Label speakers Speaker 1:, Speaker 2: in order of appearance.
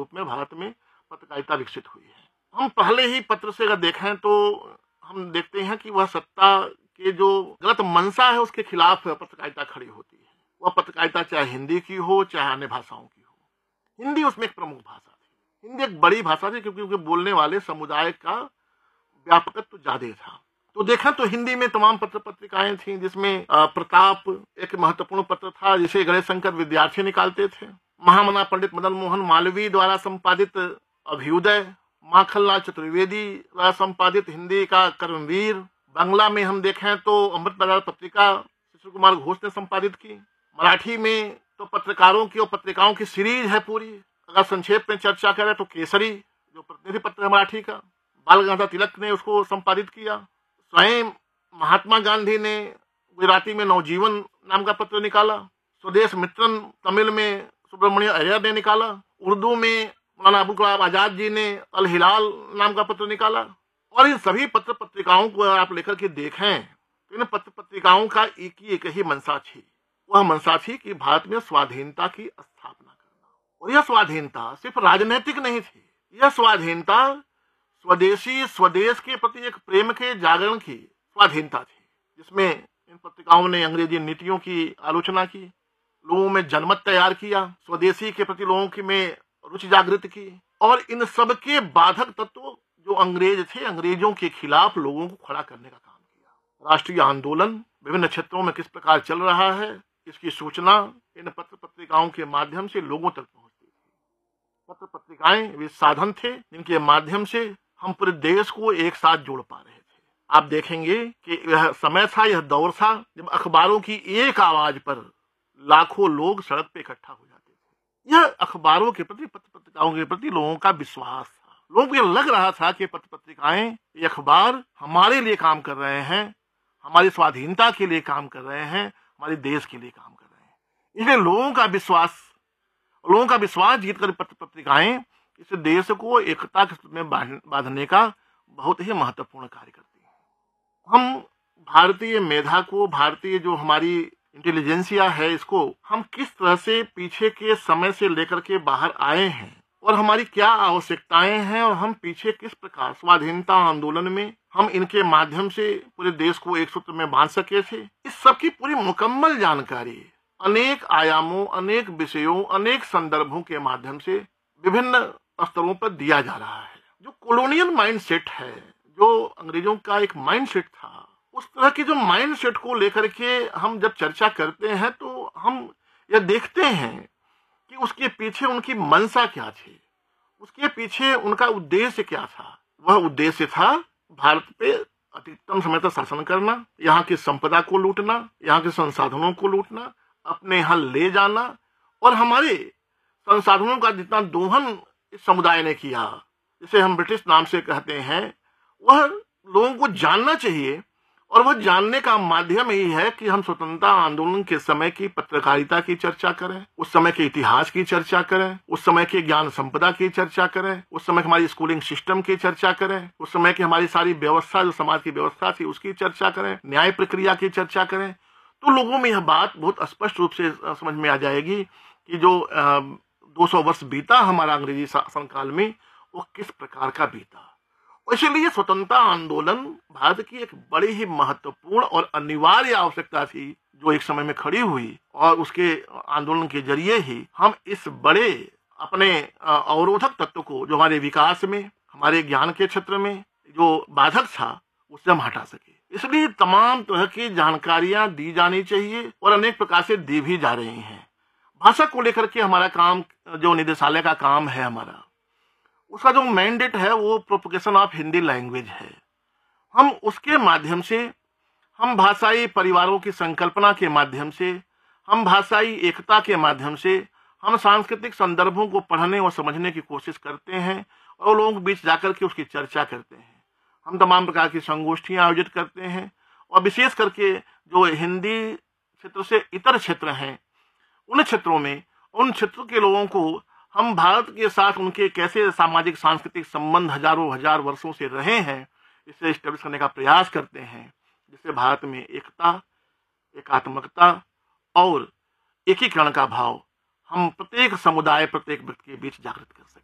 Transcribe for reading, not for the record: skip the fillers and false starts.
Speaker 1: रूप में भारत में पत्रकारिता विकसित हुई है। हम पहले ही पत्र से अगर देखें तो हम देखते हैं कि वह सत्ता के जो गलत मंशा है उसके खिलाफ पत्रकारिता खड़ी होती है। वह पत्रकारिता चाहे हिंदी की हो चाहे अन्य भाषाओं की हो। हिंदी उसमें एक प्रमुख भाषा थी, हिंदी एक बड़ी भाषा थी क्योंकि उसके बोलने वाले समुदाय का व्यापकत्व ज्यादा था। तो देखा तो हिंदी में तमाम पत्र पत्रिकाएं थीं, जिसमें प्रताप एक महत्वपूर्ण पत्र था जिसे गणेश शंकर विद्यार्थी निकालते थे। महामना पंडित मदन मोहन मालवीय द्वारा संपादित अभ्युदय, माखनलाल चतुर्वेदी द्वारा संपादित हिंदी का कर्मवीर। बांग्ला में हम देखें तो अमृत बाजार पत्रिका शिशिर कुमार घोष ने संपादित की। मराठी में तो पत्रकारों की और पत्रिकाओं की सीरीज है पूरी। अगर संक्षेप में चर्चा करें तो केसरी जो प्रतिनिधि पत्र है मराठी का, बाल गंगाधर तिलक ने उसको संपादित किया। स्वयं महात्मा गांधी ने गुजराती में नवजीवन नाम का पत्र निकाला। स्वदेश मित्रन तमिल में सुब्रमण्य अय्यर ने निकाला। उर्दू में मौलाना अबुल कलाम आजाद जी ने अल हिलाल नाम का पत्र निकाला। और इन सभी पत्र पत्रिकाओं को आप लेकर के देखें तो इन पत्र पत्रिकाओं का एक ही मंशा थी। वह मंशा थी कि भारत में स्वाधीनता की स्थापना करना। और यह स्वाधीनता सिर्फ राजनीतिक नहीं थी, यह स्वाधीनता स्वदेशी स्वदेश के प्रति एक प्रेम के जागरण की स्वाधीनता थी, जिसमें इन पत्रिकाओं ने अंग्रेजी नीतियों की आलोचना की, लोगों में जनमत तैयार किया, स्वदेशी के प्रति लोगों की में रुचि जागृत की। और इन सब के बाधक तत्व जो अंग्रेज थे, अंग्रेजों के खिलाफ लोगों को खड़ा करने का काम किया। राष्ट्रीय आंदोलन विभिन्न क्षेत्रों में किस प्रकार चल रहा है, इसकी सूचना इन पत्र पत्रिकाओं के माध्यम से लोगों तक पहुंचती थी। पत्र पत्रिकाएं वे साधन थे जिनके माध्यम से हम पूरे देश को एक साथ जोड़ पा रहे थे। आप देखेंगे कि यह समय था, यह दौर था जब अखबारों की एक आवाज पर लाखों लोग सड़क पे इकट्ठा हो जाते थे। यह अखबारों के प्रति, पत्र पत्रिकाओं के प्रति लोगों का विश्वास था। लोगों को यह लग रहा था कि पत्र पत्रिकाएं, ये अखबार हमारे लिए काम कर रहे हैं, हमारी स्वाधीनता के लिए काम कर रहे हैं, हमारे देश के लिए काम कर रहे हैं। इसलिए लोगों का विश्वास जीतकर पत्र पत्रिकाएं इस देश को एकता के सूत्र में बांधने का बहुत ही महत्वपूर्ण कार्य करती हैं। हम भारतीय मेधा को, भारतीय जो हमारी इंटेलिजेंसिया है, इसको हम किस तरह से पीछे के समय से लेकर के बाहर आए हैं और हमारी क्या आवश्यकताएं हैं और हम पीछे किस प्रकार स्वाधीनता आंदोलन में हम इनके माध्यम से पूरे देश को एक सूत्र में बांध सके थे, इस सब की पूरी मुकम्मल जानकारी अनेक आयामों, अनेक विषयों, अनेक संदर्भों के माध्यम से विभिन्न स्तरों पर दिया जा रहा है। जो कॉलोनियल माइंडसेट है, जो अंग्रेजों का एक माइंडसेट था, उस तरह के जो माइंडसेट को लेकर के हम जब चर्चा करते हैं तो हम यह देखते हैं कि उसके पीछे उनकी मंशा क्या थी, उसके पीछे उनका उद्देश्य क्या था। वह उद्देश्य था भारत पे अधिकतम समय तक शासन करना, यहाँ की संपदा को लूटना, यहाँ के संसाधनों को लूटना, अपने यहाँ ले जाना। और हमारे संसाधनों का जितना दोहन इस समुदाय ने किया, जिसे हम ब्रिटिश नाम से कहते हैं, वह लोगों को जानना चाहिए। और वह जानने का माध्यम यही है कि हम स्वतंत्रता आंदोलन के समय की पत्रकारिता की चर्चा करें, उस समय के इतिहास की चर्चा करें, उस समय के ज्ञान संपदा की चर्चा करें, उस समय की हमारी स्कूलिंग सिस्टम की चर्चा करें, उस समय की हमारी सारी व्यवस्था, जो समाज की व्यवस्था थी, उसकी चर्चा करें, न्याय प्रक्रिया की चर्चा करें। तो लोगों में यह बात बहुत स्पष्ट रूप से समझ में आ जाएगी कि जो 200 वर्ष बीता हमारा अंग्रेजी शासनकाल में, वो किस प्रकार का बीता। इसलिए स्वतंत्रता आंदोलन भारत की एक बड़ी ही महत्वपूर्ण और अनिवार्य आवश्यकता थी, जो एक समय में खड़ी हुई। और उसके आंदोलन के जरिए ही हम इस बड़े अपने अवरोधक तत्व को, जो हमारे विकास में, हमारे ज्ञान के क्षेत्र में जो बाधक था, उससे हम हटा सके। इसलिए तमाम तरह की जानकारियां दी जानी चाहिए और अनेक प्रकार से दी भी जा रही हैं। भाषा को लेकर के हमारा काम, जो निदेशालय का काम है हमारा, उसका जो मैंडेट है वो प्रोपगेशन ऑफ हिंदी लैंग्वेज है। हम उसके माध्यम से, हम भाषाई परिवारों की संकल्पना के माध्यम से, हम भाषाई एकता के माध्यम से, हम सांस्कृतिक संदर्भों को पढ़ने और समझने की कोशिश करते हैं और लोगों के बीच जाकर के उसकी चर्चा करते हैं। हम तमाम प्रकार की संगोष्ठियां आयोजित करते हैं और विशेष करके जो हिंदी क्षेत्र से इतर क्षेत्र हैं, उन क्षेत्रों में, उन क्षेत्रों के लोगों को हम भारत के साथ उनके कैसे सामाजिक सांस्कृतिक संबंध हजार वर्षों से रहे हैं, इसे स्टैब्लिश करने का प्रयास करते हैं, जिससे भारत में एकता, एकात्मकता और एकीकरण का भाव हम प्रत्येक समुदाय, प्रत्येक व्यक्ति के बीच जागृत कर सकें।